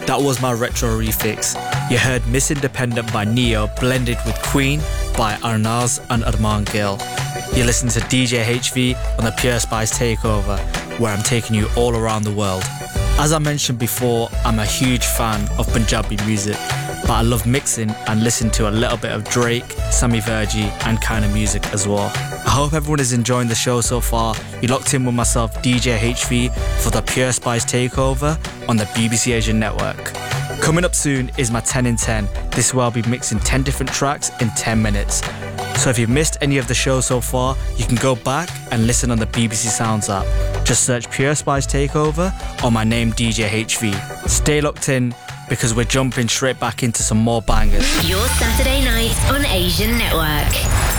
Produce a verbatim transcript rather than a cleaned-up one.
That was my retro refix. You heard Miss Independent by Neo blended with Queen by Arnaz and Arman Gill. You listen to D J H V on the Pure Spice Takeover, where I'm taking you all around the world. As I mentioned before, I'm a huge fan of Punjabi music, but I love mixing and listen to a little bit of Drake, Sammy Virji and kind of music as well. I hope everyone is enjoying the show so far. You locked in with myself, D J H V, for the Pure Spice Takeover on the B B C Asian Network. Coming up soon is my ten in ten. This is where I'll be mixing ten different tracks in ten minutes. So if you've missed any of the show so far, you can go back and listen on the B B C Sounds app. Just search Pure Spice Takeover or my name D J H V. Stay locked in because we're jumping straight back into some more bangers. Your Saturday night on Asian Network.